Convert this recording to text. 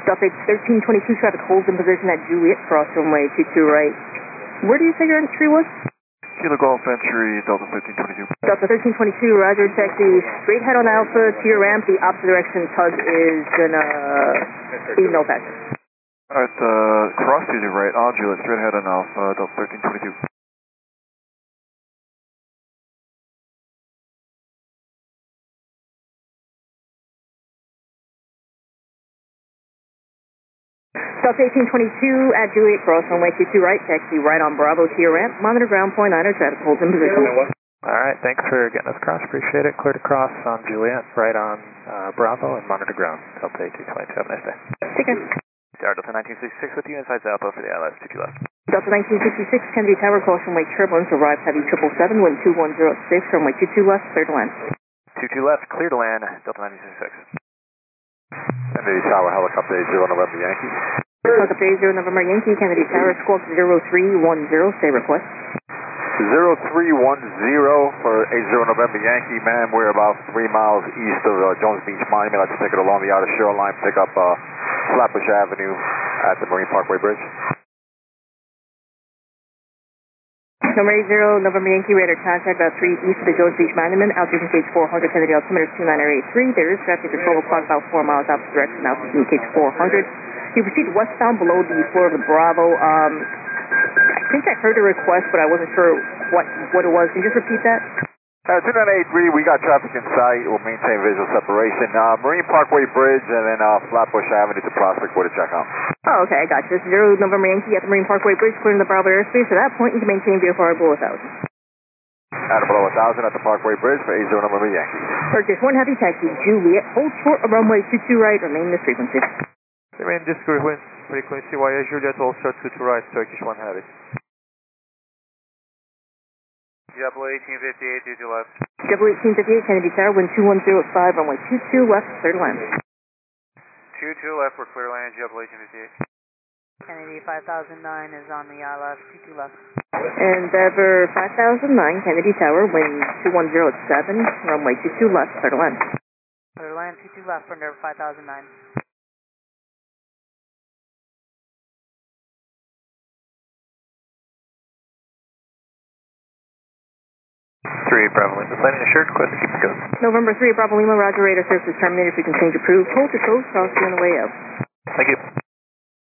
Delta 1322 traffic holds in position at Juliet, cross runway 22 right. Where do you say your entry was? Kilo Golf entry, Delta 1322. Delta 1322, roger, taxi straight head on Alpha to your ramp. The opposite direction tug is gonna be no factor. Alright, cross to the right, on Juliet, straight ahead on Alpha, Delta 1322. Delta 1822 at Juliet, cross runway 22 right, taxi right on Bravo to your ramp. Monitor ground point 9er, traffic holds in position. Alright, thanks for getting us across, appreciate it. Clear to cross on Juliet, right on Bravo, and monitor ground. Delta 1822, have a nice day. Take care. Delta 1966 with you inside Alpha for the ILS 22 left. Delta 1966, Kennedy Tower, cross runway turbulence, arrives heavy 777, wind 2106, runway 22 left, clear to land. 22 left, clear to land, Delta 1966. Kennedy Tower, helicopter 80 November Yankee. Helicopter 80 November Yankee, Kennedy Tower, squawk 0310, say request. 0310 for 80 November Yankee, ma'am. We're about 3 miles east of Jones Beach Monument. I'd like to take it along the outer shoreline, pick up Flatbush Avenue at the Marine Parkway Bridge. Number 80 November Yankee, radar contact about 3 east of the Jones Beach Monument, altitude gauge 400, Kennedy altimeter 2983. There is traffic at 12 o'clock, about 4 miles opposite direction, altitude gauge 400. You proceed westbound below the floor of the Bravo. I think I heard a request, but I wasn't sure what it was. Can you just repeat that? 2983, we got traffic in sight. We'll maintain visual separation. Marine Parkway Bridge and then Flatbush Avenue to Prospect for the checkout. Oh, okay, I got you. 0 November Yankee at the Marine Parkway Bridge, clearing the Bravo airspace. At that point, you can maintain VFR below 1,000. At below 1,000 at the Parkway Bridge for 80 November Yankee. Turkish 1 Heavy Taxi, Juliet, hold short of runway 22 right, remain this frequency. Remain this frequency via Juliet, all short 22 right, Turkish 1 Heavy. JetBlue 1858, 22 left. JetBlue 1858, Kennedy Tower, wind 2105, runway 22 left, clear to land. 22 left, we're clear to land, JetBlue 1858. Kennedy 5009 is on the ILS, 22 left. Endeavor 5009, Kennedy Tower, wind 2107, runway 22 left, clear to land. Clear to land, 22 left for Endeavor 5009. 3 Bravo Lima, landing assured, request to keep it going. November 3 Bravo Lima, roger, radar services terminated, frequency change approved. Hold to coast, cross you on the way out. Thank you.